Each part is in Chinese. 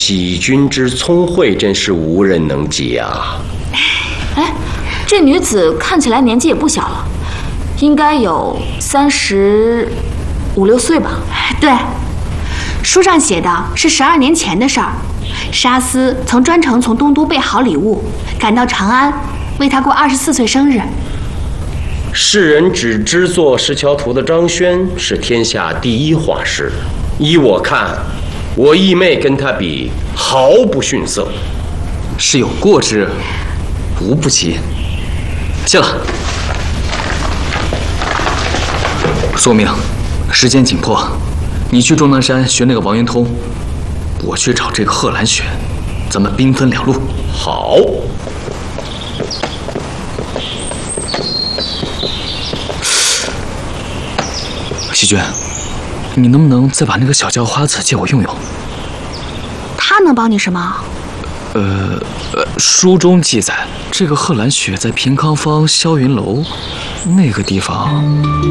喜君之聪慧，真是无人能及啊！ 哎，这女子看起来年纪也不小了，应该有35、6岁吧？ 对，书上写的是12年前的事儿。沙司曾专程从东都备好礼物，赶到长安，为他过24岁生日。 世人只知做石桥图的张轩是天下第一画师，依我看，我义妹跟他比毫不逊色， 是有过之，无不及。谢了。宿命，时间紧迫，你去终南山学那个王圆通，我去找这个贺兰雪，咱们兵分两路。 好。 喜君，你能不能再把那个小叫花子借我用用？ 他能帮你什么？ 书中记载，这个贺兰雪在平康坊霄云楼那个地方。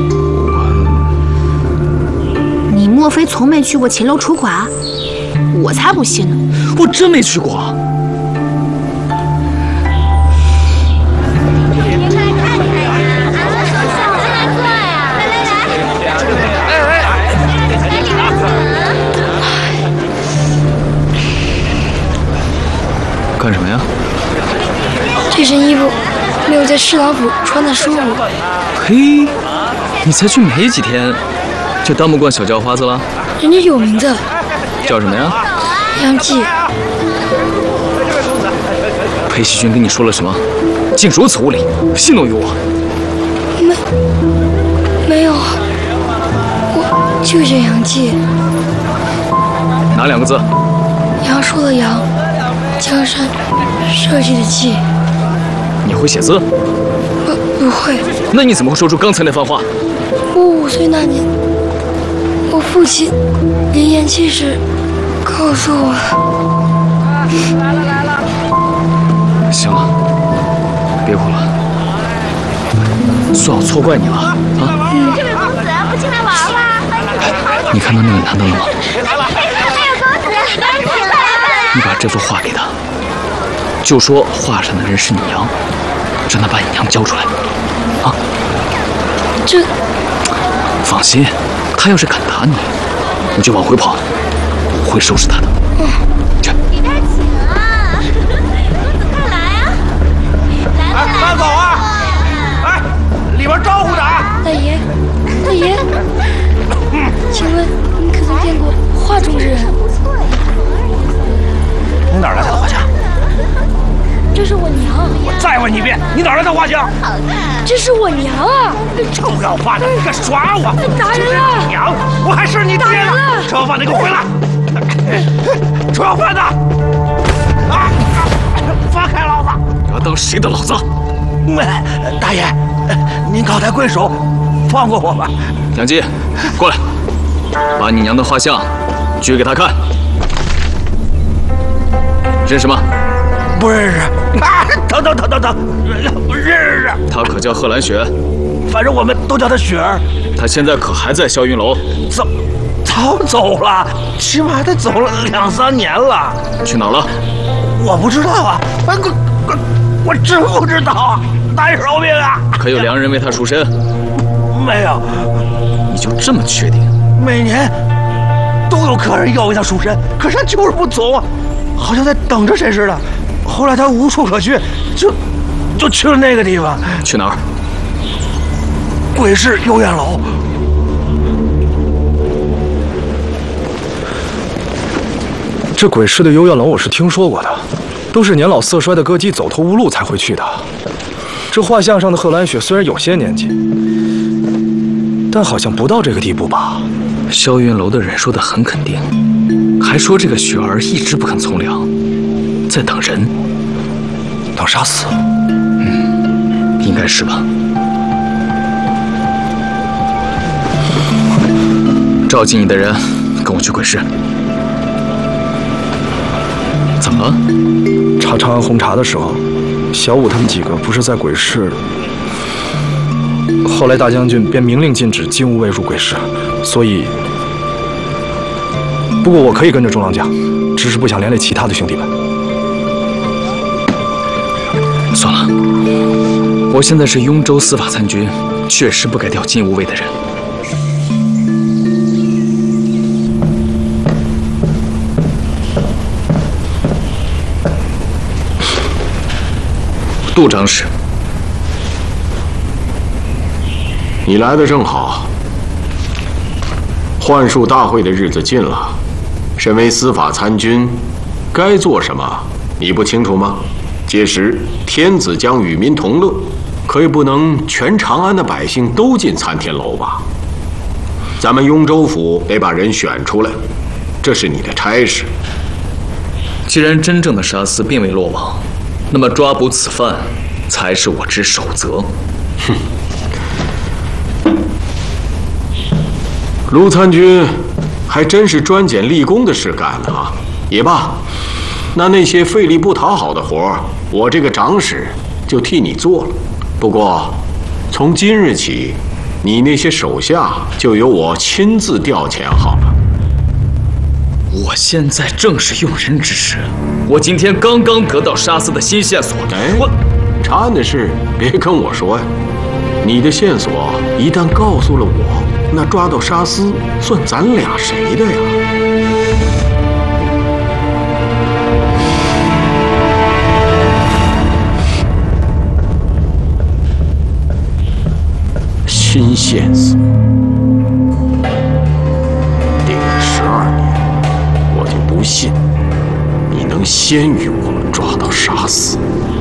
你莫非从没去过秦楼楚馆？我才不信呢！ 我真没去过。干什么呀？ 这身衣服没有在侍郎府穿的舒服。 嘿，你才去没几天，就当不惯小叫花子了？ 人家有名字， 叫什么呀？ 杨继。 裴喜君跟你说了什么？竟如此无礼，戏弄于我？ 没有，我就叫杨继。 哪2个字？ 杨树的杨，江山社稷的稷。 你会写字？ 不会。 那你怎么会说出刚才那番话？ 我5岁那年，我父亲临咽气时告诉我的。 行了，别哭了，算我错怪你了啊！ 这位公子不进来玩玩？ 你看到那个男的了吗？ 还有公子，赶紧来！ 你把这幅画给他，就说画上的人是你娘，让他把你娘交出来，啊！ 这…… 放心，他要是敢打你，你就往回跑，我会收拾他的。去。 里边请啊！公子快来啊！来！ 慢走啊！哎，里边招呼着啊！ 大爷，请问您可曾见过画中之人？ 你哪儿来的画匠？ 这是我娘。 我再问你一遍，你哪儿来的画匠？ 这是我娘啊！ 臭要饭的，你敢耍我！ 打人了！ 你娘，我还是你爹呢！臭要饭的，给我回来！臭要饭的！啊！放开老子！ 你要当谁的老子？ 大爷，您高抬贵手，放过我吧。 杨继，过来，把你娘的画像举给他看。认识吗？ 不认识。啊！等，不认识。 她可叫贺兰雪， 反正我们都叫她雪儿。 她现在可还在霄云楼？ 早走了，起码得走了2、3年了。 去哪儿了？ 我不知道啊，我真不知道啊，难饶命啊！ 可有良人为她赎身？ 没有。 你就这么确定？ 每年都有客人要为她赎身，可是她就是不走啊，好像在等着谁似的。后来她无处可去，就去了那个地方。 去哪儿？ 鬼市幽怨楼。 这鬼市的幽怨楼我是听说过的，都是年老色衰的歌姬走投无路才会去的。这画像上的贺兰雪虽然有些年纪，但好像不到这个地步吧？ 霄云楼的人说得很肯定，还说这个雪儿一直不肯从良，在等人， 等杀死。 应该是吧。召集你的人，跟我去鬼市。怎么了？ 查长安红茶的时候，小五他们几个不是在鬼市？后来大将军便明令禁止金吾卫入鬼市，所以不过我可以跟着中郎将，只是不想连累其他的兄弟们。 算了，我现在是雍州司法参军，确实不该调近无畏的人。杜长史， 你来的正好。幻术大会的日子近了，身为司法参军，该做什么你不清楚吗？届时天子将与民同乐，可以不能全长安的百姓都进参天楼吧？咱们雍州府得把人选出来，这是你的差事。 既然真正的沙司并未落网，那么抓捕此犯才是我之首责。 哼，卢参军还真是专捡立功的事干了啊！也罢，那些费力不讨好的活，我这个长史就替你做了。不过，从今日起，你那些手下就由我亲自调遣好了。 我现在正是用人之时，我今天刚刚得到沙司的新线索。我查案的事别跟我说呀，你的线索一旦告诉了我，那抓到沙司算咱俩谁的呀？新线索，定了12年，我就不信你能先于我抓到沙司。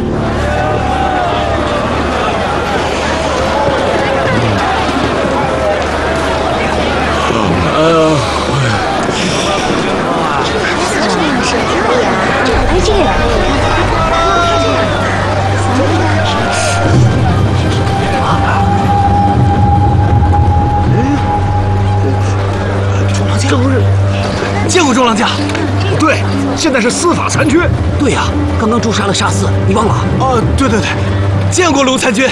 见过中郎将？对，现在是司法参军。 对呀，刚刚诛杀了沙司，你忘了？ 哦，对，见过卢参军。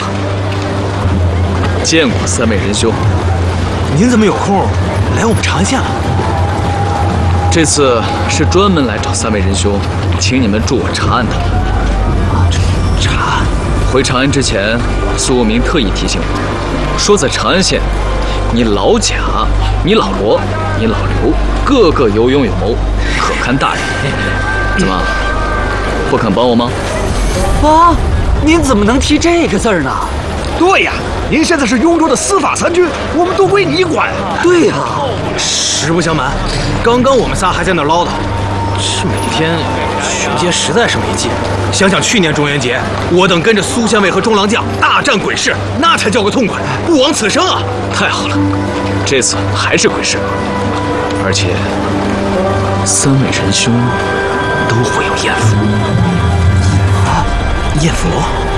见过3位仁兄。 您怎么有空来我们长安县了？ 这次是专门来找3位仁兄，请你们助我查案的。 查案？ 回长安之前，苏无名特意提醒我，说在长安县，你老贾、你老罗、你老刘，个个有勇有谋，可堪大任。怎么，不肯帮我吗？ 啊，您怎么能提这个字儿呢？ 对呀，您现在是雍州的司法参军，我们都归你管。 对呀， 实不相瞒，刚刚我们仨还在那唠叨，这每天巡街实在是没劲。想想去年中元节，我等跟着苏县尉和中郎将大战鬼市，那才叫个痛快，不枉此生啊！ 太好了，这次还是鬼市，而且3位仁兄都会有艳福。 艳福？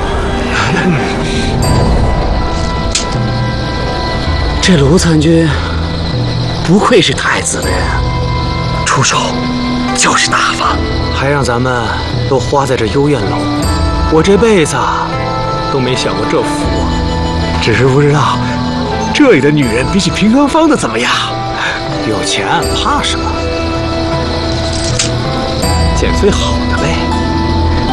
这卢参军不愧是太子的人，出手就是大方， 还让咱们都花在这幽燕楼，我这辈子都没享过这福啊！只是不知道这里的女人比起平安坊的怎么样？有钱怕什么？捡最好的呗。